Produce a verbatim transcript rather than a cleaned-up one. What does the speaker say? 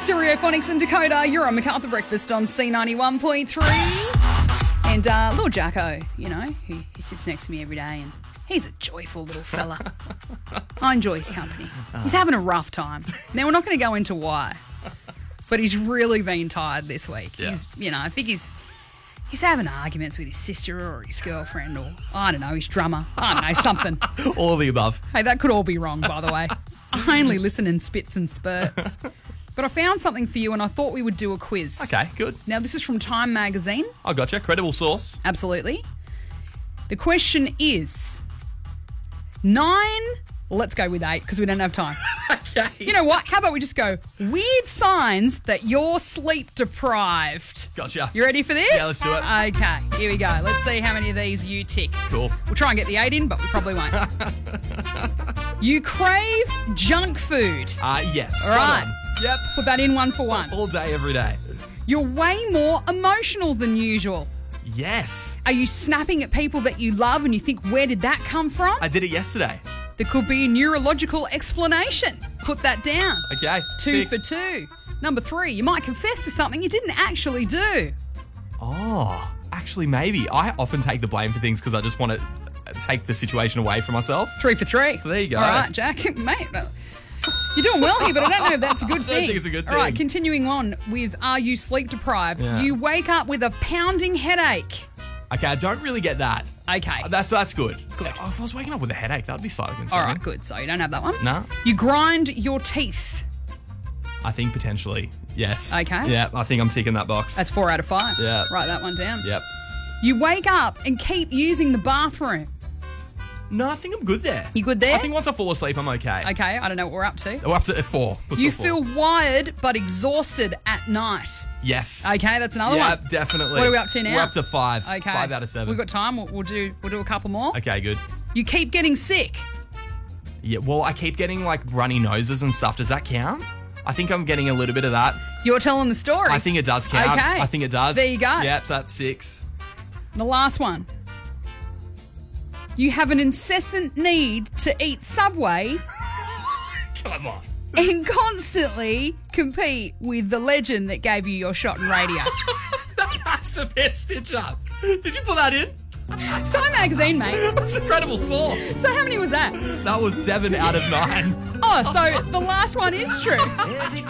Stereophonics and Dakota, you're on MacArthur Breakfast on C ninety-one point three. And uh, little Jacko, you know, who, who sits next to me every day, and he's a joyful little fella. I enjoy his company. He's having a rough time. Now, we're not going to go into why, but he's really been tired this week. Yeah. He's, you know, I think he's he's having arguments with his sister or his girlfriend or, I don't know, his drummer. I don't know, something. All of the above. Hey, that could all be wrong, by the way. I only listen in spits and spurts. But I found something for you and I thought we would do a quiz. Okay, good. Now, this is from Time Magazine. I gotcha. Credible source. Absolutely. The question is nine, well, let's go with eight because we don't have time. Okay. You know what? How about we just go weird signs that you're sleep deprived. Gotcha. You ready for this? Yeah, let's do it. Okay, here we go. Let's see how many of these you tick. Cool. We'll try and get the eight in, but we probably won't. You crave junk food. Uh, yes. All right. Spot on. Yep. Put that in one for one. All day, every day. You're way more emotional than usual. Yes. Are you snapping at people that you love and you think, where did that come from? I did it yesterday. There could be a neurological explanation. Put that down. Okay. Two Tick. for two. Number three, you might confess to something you didn't actually do. Oh, actually, maybe. I often take the blame for things because I just want to take the situation away from myself. Three for three. So there you go. All right, Jack. Mate, you're doing well here, but I don't know if that's a good I thing. don't think it's a good All right, thing. continuing on with are you sleep deprived? Yeah. You wake up with a pounding headache. Okay, I don't really get that. Okay. That's that's good. Good. Oh, if I was waking up with a headache, that would be slightly All concerning. right, good. So you don't have that one? No. You grind your teeth. I think potentially, yes. Okay. Yeah, I think I'm ticking that box. That's four out of five. Yeah. Write that one down. Yep. You wake up and keep using the bathroom. No, I think I'm good there. You good there? I think once I fall asleep, I'm okay. Okay, I don't know what we're up to. We're up to uh, four. What's You the four? feel wired but exhausted at night. Yes. Okay, that's another Yeah, one. definitely. What are we up to now? We're up to five. Okay. Five out of seven. We've got time. We'll, we'll do we'll do a couple more. Okay, good. You keep getting sick. Yeah, well, I keep getting like runny noses and stuff. Does that count? I think I'm getting a little bit of that. You're telling the story. I think it does count. Okay. I think it does. There you go. Yep, so that's six. The last one. You have an incessant need to eat Subway Come on. and constantly compete with the legend that gave you your shot in radio. That's the best stitch up. Did you put that in? It's Time Magazine, mate. That's an incredible source. So how many was that? That was seven out of nine. Oh, so the last one is true.